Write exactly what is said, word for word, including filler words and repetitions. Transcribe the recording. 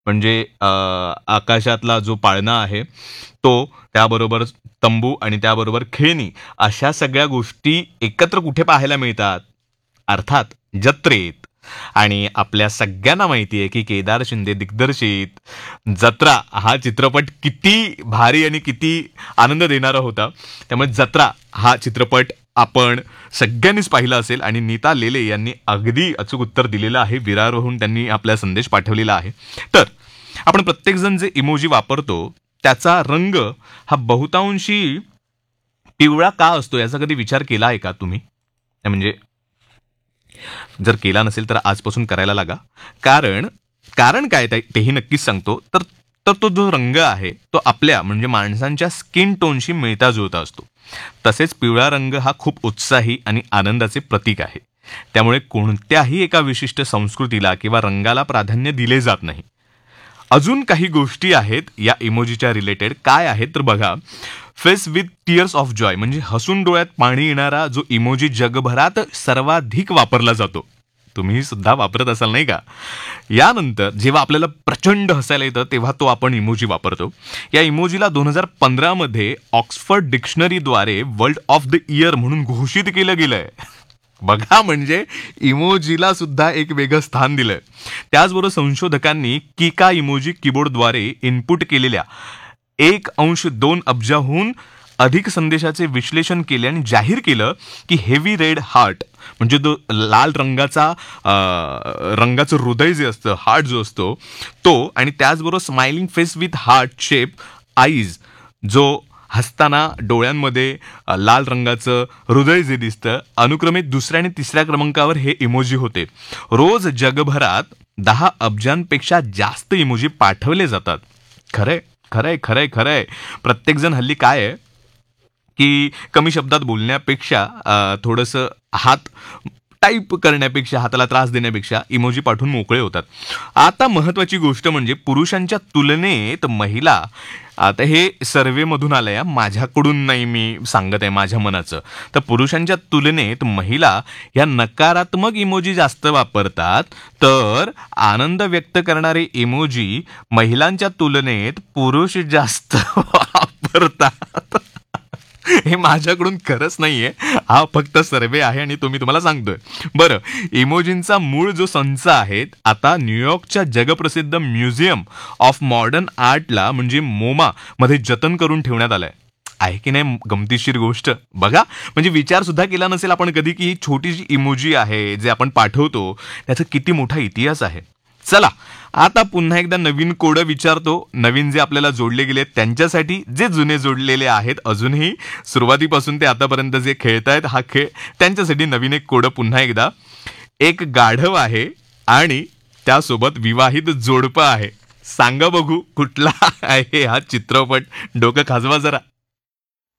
म्हणजे अ, आकाशातला जो पाळणा आहे तो, त्याबरोबर तंबू आणि त्याबरोबर खेळणी, अशा सगळ्या गोष्टी एकत्र कुठे पाहायला मिळतात? अर्थात जत्रेत. आणि आपल्या सगळ्यांना माहिती आहे की केदार शिंदे दिग्दर्शित जत्रा हा चित्रपट किती भारी आणि किती आनंद देणारा होता. त्यामुळे जत्रा हा चित्रपट आपण सगळ्यांनीच पाहिला असेल आणि नीता लेले यांनी अगदी अचूक उत्तर दिलेलं आहे. विरारहून त्यांनी आपला संदेश पाठवलेला आहे. तर आपण प्रत्येकजण जे इमोजी वापरतो त्याचा रंग हा बहुतांशी पिवळा का असतो याचा कधी विचार केला आहे का तुम्ही? म्हणजे जर केला नसेल तर आजपासून करायला लागा. कारण कारण काय ते- तेही नक्कीच सांगतो. तर तर तो जो रंग आहे तो आपल्या म्हणजे माणसांच्या स्किन टोनशी मिळता जुळता असतो. तसेच पिवळा रंग हा खूप उत्साही आणि आनंदाचे प्रतीक आहे. त्यामुळे कोणत्याही एका विशिष्ट संस्कृतीला किंवा रंगाला प्राधान्य दिले जात नाही. अजून काही गोष्टी आहेत या इमोजीच्या रिलेटेड. काय आहेत तर बघा, face with tears of Joy म्हणजे हसून डोळ्यात पाणी येणारा जो इमोजी जगभरात सर्वाधिक वापरला जातो. तुम्ही सुद्धा वापरत असाल नाही का? यानंतर जेव्हा आपल्याला प्रचंड हसायला येतं तेव्हा तो आपण इमोजी वापरतो. या इमोजीला दोन हजार पंधरा मध्ये Oxford डिक्शनरीद्वारे world of the year म्हणून घोषित केलं गेलंय. बघा, म्हणजे इमोजीला सुद्धा एक वेगळं स्थान दिलंय. त्याचबरोबर संशोधकांनी किका इमोजी कीबोर्डद्वारे इनपुट केलेल्या एक अंश दोन अब्जाहून अधिक संदेशाचे विश्लेषण केले आणि जाहीर केलं की हेवी रेड हार्ट म्हणजे तो लाल रंगाचा अ, रंगाचं हृदय जे असतं, हार्ट जो असतो तो, आणि त्याचबरोबर smiling face with heart shape eyes, जो हसताना डोळ्यांमध्ये अ, लाल रंगाचं हृदय जे दिसतं, अनुक्रमे दुसऱ्या आणि तिसऱ्या क्रमांकावर हे इमोजी होते. रोज जगभरात दहा अब्जांपेक्षा जास्त इमोजी पाठवले जातात. खरंय खरंय खरंय खरंय. प्रत्येकजण हल्ली काय आहे की कमी शब्दात बोलण्यापेक्षा अ, थोडंसं हात टाईप करण्यापेक्षा, हाताला त्रास देण्यापेक्षा इमोजी पाठवून मोकळे होतात. आता महत्वाची गोष्ट म्हणजे पुरुषांच्या तुलनेत महिला, आता हे सर्व्हेमधून आलंय हा, माझ्याकडून नाही, मी सांगत आहे माझ्या मनाचं. तर पुरुषांच्या तुलनेत महिला या नकारात्मक इमोजी जास्त वापरतात. तर आनंद व्यक्त करणारे इमोजी महिलांच्या तुलनेत पुरुष जास्त वापरतात. हे माझ्याकडून खरंच नाहीये, हा फक्त सर्वे आहे आणि तो मी तुम्हाला सांगतोय. बरं, इमोजींचा मूळ जो संच आहे आता न्यूयॉर्कच्या जगप्रसिद्ध म्युझियम ऑफ मॉडर्न आर्टला म्हणजे मोमा मध्ये जतन करून ठेवण्यात आलंय. आहे की नाही गमतीशीर गोष्ट? बघा, म्हणजे विचार सुद्धा केला नसेल आपण कधी की ही छोटी जी इमोजी आहे जे आपण पाठवतो त्याचा किती मोठा इतिहास आहे. चला, आता पुन्हा एकदा नवीन कोड विचारतो. नवीन जे आपल्याला जोडले गेले त्यांच्यासाठी, जे जुने जोडलेले आहेत अजूनही सुरुवातीपासून ते आतापर्यंत जे खेळतायत हा खेळ, त्यांच्यासाठी नवीन एक कोड पुन्हा एकदा. एक गाढव आहे आणि त्यासोबत विवाहित जोडपं आहे. सांगा बघू कुठला आहे हा चित्रपट? डोकं खाजवा जरा.